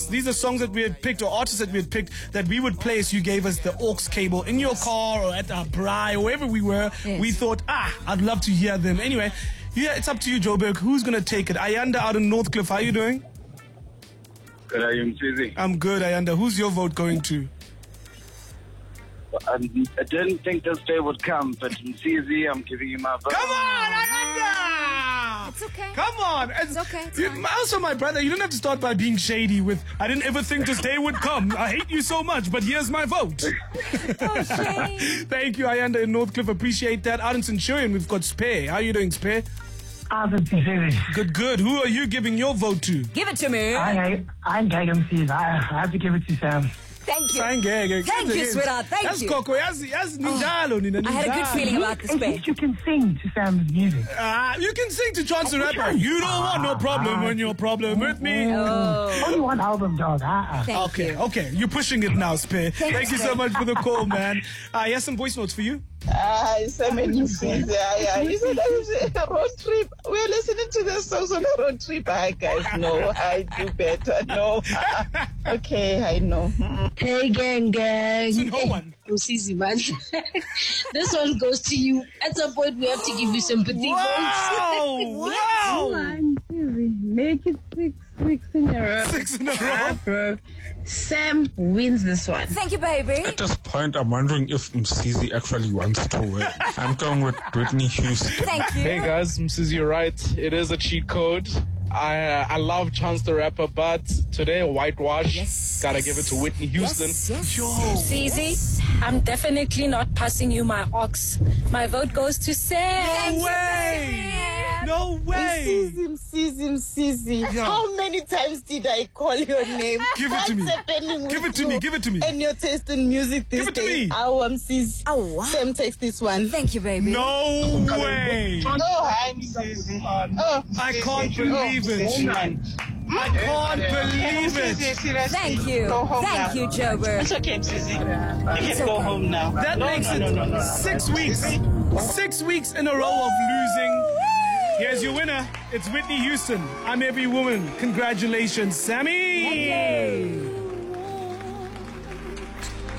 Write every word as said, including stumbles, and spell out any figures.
These are songs that we had picked, or artists that we had picked, that we would play. So you gave us the aux cable in your car or at our braai, or wherever we were. Yes. We thought, ah, I'd love to hear them. Anyway, yeah, it's up to you, Joburg. Who's going to take it? Ayanda out in Northcliffe, how are you doing? Good, are you busy? I'm good, Ayanda. Who's your vote going to? I, I didn't think this day would come, but Msizi, I'm giving you my vote. Come on, Ayanda! It's okay. Come on. It's okay. It's You- fine. also, my brother, you don't have to start by being shady with, I didn't ever think this day would come. I hate you so much, but here's my vote. Oh, shame. Thank you, Ayanda in Northcliffe. Appreciate that. Out in Centurion, we've got Spare. How are you doing, Spare? I'm Msizi. Good, good. Who are you giving your vote to? Give it to me. I, I'm Gagan Msizi. I, I have to give it to Sam. Thank you. Thank you, Thank you, sweetheart. Thank That's you. Coco. Yes, yes, ninjalo, nina, I had a good ninjalo. feeling about the At space. least you can sing to Sam's music. Ah, you can sing to Chance the Rapper. You don't want no problem when you're problem with me. Oh, Only one album, dog. Uh-uh. thank Okay, you. okay. You're pushing it now, Spare. Thank Thank you, you so Spare. much for the call, man. Uh, here's some voice notes for you. Ah, so many things. Yeah, yeah. He said, "It's a road trip. We're listening to the songs on a road trip." Hi, guys. No, I do better. No. Okay, I know. Hey, gang, gang. So no one. Msizi, man. This one goes to you. At some point, we have to give you sympathy Wow! Wow! votes. Make it six weeks in a row. Six in a row. Ah, bro. Sam wins this one. Thank you, baby. At this point, I'm wondering if Msizi actually wants to win. I'm going with Whitney Houston. Thank you. Hey guys, Msizi, you're right. It is a cheat code. I uh, I love Chance the Rapper, but today, whitewash. Yes. Gotta give it to Whitney Houston. Yes, yes. Easy. I'm definitely not passing you my ox. My vote goes to Sam. No way! No way! Msizi, Msizi, Msizi. Yeah. How many times did I call your name? Give it to me. What's happening Give with it to me. you Give it to me. and your taste in music this Give it to day? me. Oh, Msizi. Oh, wow. Sam takes this one. Thank you, baby. No way! Oh, hi, Msizi. Oh, I can't believe it. I can't believe it. Thank you. Go home Thank now. you, Joburg. It's okay, Msizi. You It's can go okay. home now. That No, makes no, it no, no, no. six weeks. Six weeks in a row of losing. Here's your winner. It's Whitney Houston. I'm Every Woman. Congratulations, Sammy. Thank you.